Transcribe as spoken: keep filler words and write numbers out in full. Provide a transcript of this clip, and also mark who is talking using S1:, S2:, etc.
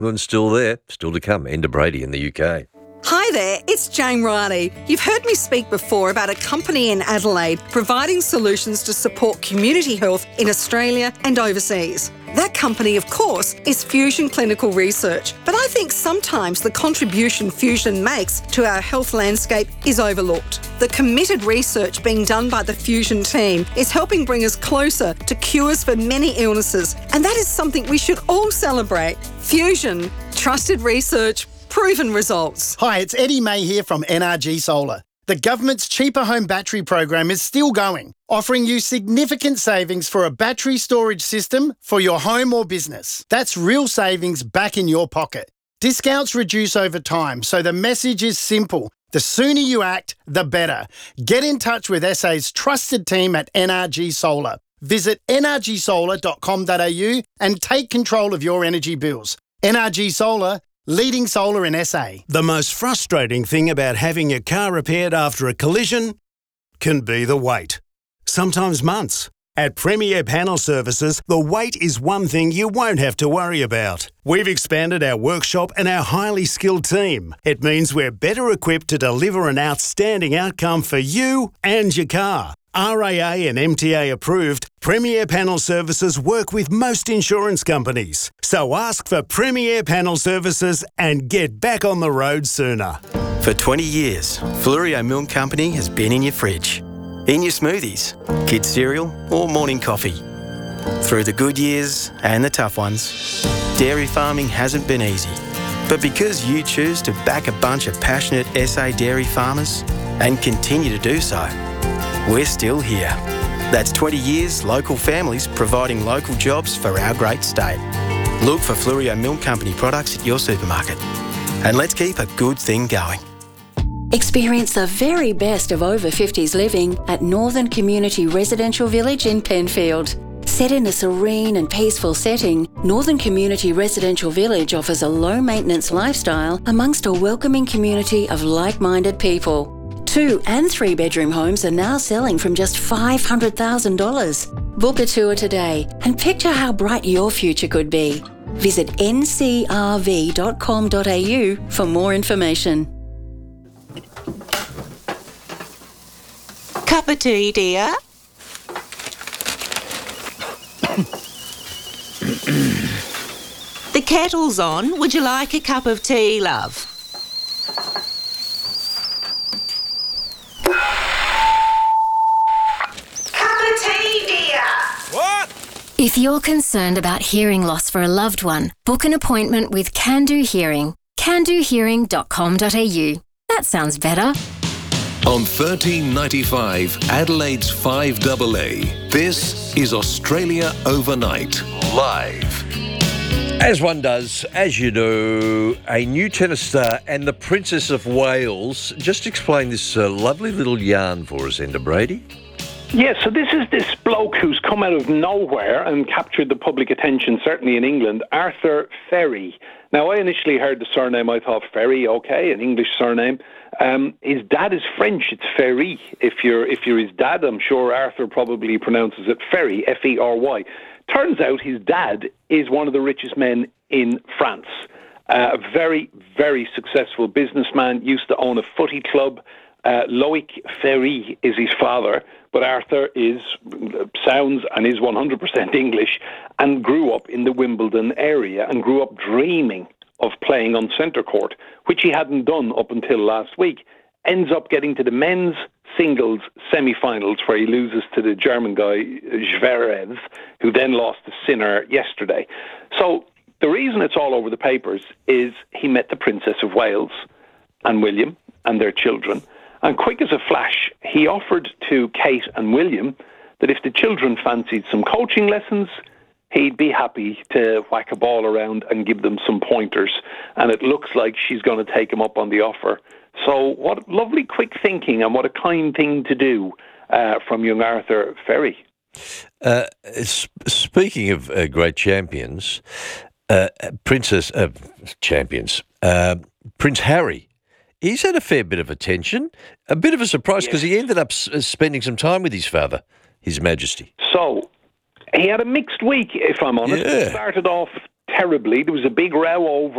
S1: And still there, still to come. Enda Brady in the U K.
S2: Hi there, it's Jane Riley. You've heard me speak before about a company in Adelaide providing solutions to support community health in Australia and overseas. That company, of course, is Fusion Clinical Research. But I think sometimes the contribution Fusion makes to our health landscape is overlooked. The committed research being done by the Fusion team is helping bring us closer to cures for many illnesses. And that is something we should all celebrate. Fusion, trusted research, proven results.
S3: Hi, it's Eddie May here from N R G Solar. The government's Cheaper Home Battery program is still going, offering you significant savings for a battery storage system for your home or business. That's real savings back in your pocket. Discounts reduce over time, so the message is simple. The sooner you act, the better. Get in touch with S A's trusted team at N R G Solar. Visit n r g solar dot com dot a u and take control of your energy bills. N R G Solar, leading solar in S A.
S4: The most frustrating thing about having your car repaired after a collision can be the wait. Sometimes months. At Premier Panel Services, the wait is one thing you won't have to worry about. We've expanded our workshop and our highly skilled team. It means we're better equipped to deliver an outstanding outcome for you and your car. R A A and M T A approved, Premier Panel Services work with most insurance companies. So ask for Premier Panel Services and get back on the road sooner.
S5: For twenty years, Fluorio Milk Company has been in your fridge, in your smoothies, kids' cereal or morning coffee. Through the good years and the tough ones, dairy farming hasn't been easy. But because you choose to back a bunch of passionate S A dairy farmers and continue to do so, we're still here. That's twenty years local families providing local jobs for our great state. Look for Fluorio Milk Company products at your supermarket. And let's keep a good thing going.
S6: Experience the very best of over fifties living at Northern Community Residential Village in Penfield. Set in a serene and peaceful setting, Northern Community Residential Village offers a low-maintenance lifestyle amongst a welcoming community of like-minded people. Two and three bedroom homes are now selling from just five hundred thousand dollars. Book a tour today and picture how bright your future could be. Visit n c r v dot com dot a u for more information.
S7: Cup of tea, dear? The kettle's on. Would you like a cup of tea, love?
S8: If you're concerned about hearing loss for a loved one, book an appointment with Can Do Hearing. can do hearing dot com dot a u. That sounds better.
S9: On thirteen ninety-five, Adelaide's five A A, this is Australia Overnight, live.
S1: As one does, as you do, a new tennis star and the Princess of Wales. Just explain this uh, lovely little yarn for us, Enda Brady.
S10: Yeah, so this is this bloke who's come out of nowhere and captured the public attention, certainly in England, Arthur Ferry. Now, I initially heard the surname, I thought Ferry, okay, an English surname. Um, his dad is French, it's Ferry. If you're if you're his dad, I'm sure Arthur probably pronounces it Ferry, F E R Y. Turns out his dad is one of the richest men in France. Uh, a very, very successful businessman, used to own a footy club. Uh, Loic Ferry is his father, but Arthur is sounds and is one hundred percent English and grew up in the Wimbledon area and grew up dreaming of playing on centre court, which he hadn't done up until last week. Ends up getting to the men's singles semi-finals where he loses to the German guy Zverev, who then lost to Sinner yesterday. So the reason it's all over the papers is he met the Princess of Wales and William and their children. And quick as a flash, he offered to Kate and William that if the children fancied some coaching lessons, he'd be happy to whack a ball around and give them some pointers. And it looks like she's going to take him up on the offer. So what lovely quick thinking and what a kind thing to do uh, from young Arthur Ferry.
S1: Uh, speaking of uh, great champions, uh, Princess uh, champions, uh, Prince Harry. He's had a fair bit of attention, a bit of a surprise because yes. he ended up s- spending some time with his father, His Majesty.
S10: So he had a mixed week, if I'm honest.
S1: Yeah.
S10: He started off terribly. There was a big row over